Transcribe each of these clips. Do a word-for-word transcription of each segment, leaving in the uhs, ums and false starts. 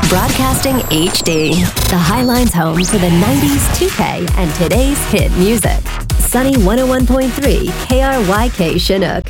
Broadcasting H D, the Highline's home for the nineties two K and today's hit music. Sunny one oh one point three K R Y K Chinook.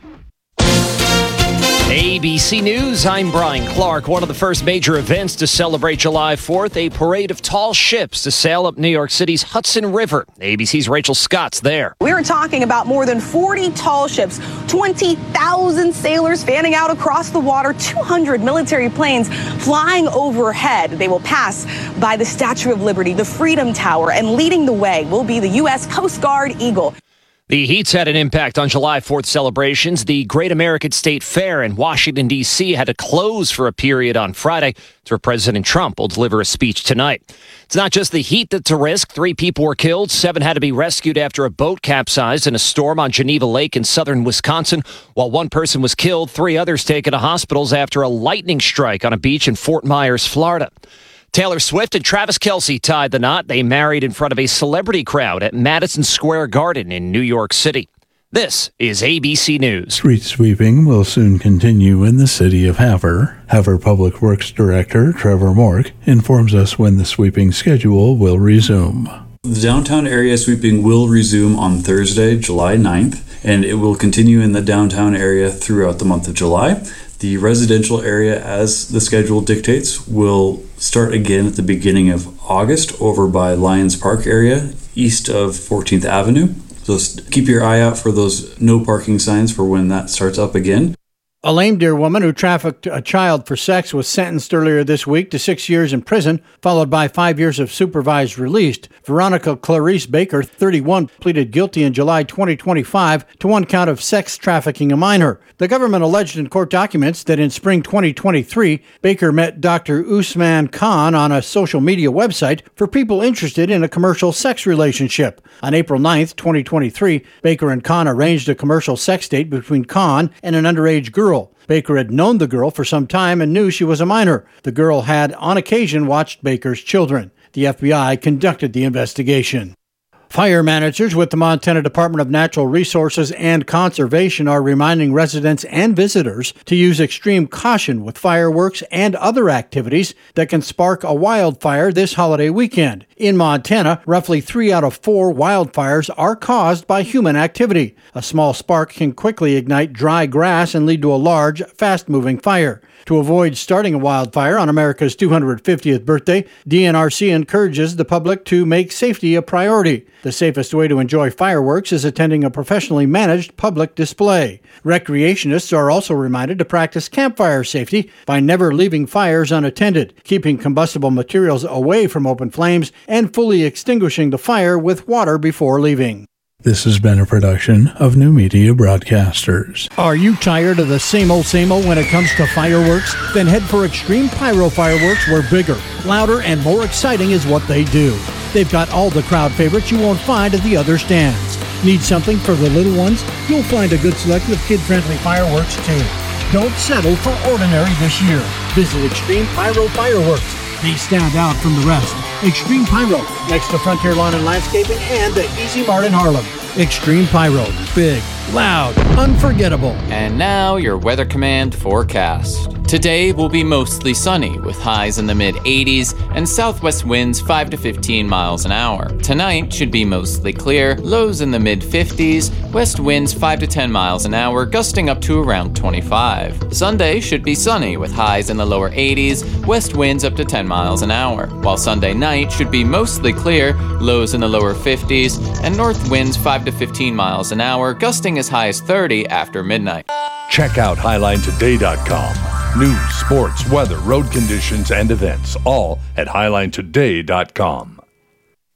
A B C News, I'm Brian Clark. One of the first major events to celebrate July fourth, a parade of tall ships to sail up New York City's Hudson River. A B C's Rachel Scott's there. We're talking about more than forty tall ships, twenty thousand sailors fanning out across the water, two hundred military planes flying overhead. They will pass by the Statue of Liberty, the Freedom Tower, and leading the way will be the U S Coast Guard Eagle. The heat's had an impact on July fourth celebrations. The Great American State Fair in Washington, D C had to close for a period on Friday where President Trump will deliver a speech tonight. It's not just the heat that's a risk. Three people were killed. Seven had to be rescued after a boat capsized in a storm on Geneva Lake in southern Wisconsin. While one person was killed, three others taken to hospitals after a lightning strike on a beach in Fort Myers, Florida. Taylor Swift and Travis Kelce tied the knot. They married in front of a celebrity crowd at Madison Square Garden in New York City. This is A B C News. Street sweeping will soon continue in the city of Havre. Havre Public Works Director Trevor Mork informs us when the sweeping schedule will resume. The downtown area sweeping will resume on Thursday, July ninth, and it will continue in the downtown area throughout the month of July. The residential area, as the schedule dictates, will start again at the beginning of August over by Lions Park area, east of fourteenth Avenue. So keep your eye out for those no parking signs for when that starts up again. A Lame Deer woman who trafficked a child for sex was sentenced earlier this week to six years in prison, followed by five years of supervised release. Veronica Clarice Baker, thirty-one, pleaded guilty in July twenty twenty-five to one count of sex trafficking a minor. The government alleged in court documents that in spring twenty twenty-three, Baker met Doctor Usman Khan on a social media website for people interested in a commercial sex relationship. On April ninth, twenty twenty-three, Baker and Khan arranged a commercial sex date between Khan and an underage girl. Baker had known the girl for some time and knew she was a minor. The girl had, on occasion, watched Baker's children. The F B I conducted the investigation. Fire managers with the Montana Department of Natural Resources and Conservation are reminding residents and visitors to use extreme caution with fireworks and other activities that can spark a wildfire this holiday weekend. In Montana, roughly three out of four wildfires are caused by human activity. A small spark can quickly ignite dry grass and lead to a large, fast-moving fire. To avoid starting a wildfire on America's two hundred fiftieth birthday, D N R C encourages the public to make safety a priority. The safest way to enjoy fireworks is attending a professionally managed public display. Recreationists are also reminded to practice campfire safety by never leaving fires unattended, keeping combustible materials away from open flames, and fully extinguishing the fire with water before leaving. This has been a production of New Media Broadcasters. Are you tired of the same old, same old when it comes to fireworks? Then head for Extreme Pyro Fireworks, where bigger, louder, and more exciting is what they do. They've got all the crowd favorites you won't find at the other stands. Need something for the little ones? You'll find a good selection of kid-friendly fireworks, too. Don't settle for ordinary this year. Visit Extreme Pyro Fireworks. They stand out from the rest. Extreme Pyro, next to Frontier Lawn and Landscaping and the Easy Mart in Harlem. Extreme Pyro, big, loud, unforgettable. And now your Weather Command forecast. Today will be mostly sunny with highs in the mid eighties and southwest winds five to fifteen miles an hour. Tonight should be mostly clear, lows in the mid fifties, west winds five to ten miles an hour, gusting up to around twenty-five. Sunday should be sunny with highs in the lower eighties, west winds up to ten miles an hour, while Sunday night should be mostly clear, lows in the lower fifties, and north winds five to fifteen miles an hour, gusting as high as thirty after midnight. Check out highline today dot com. News, sports, weather, road conditions, and events, all at highline today dot com.